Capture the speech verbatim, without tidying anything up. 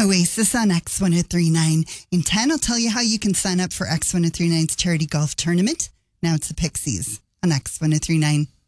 Oasis on X ten thirty-nine. In ten, I'll tell you how you can sign up for X ten thirty-nine's charity golf tournament. Now it's the Pixies on X ten thirty-nine.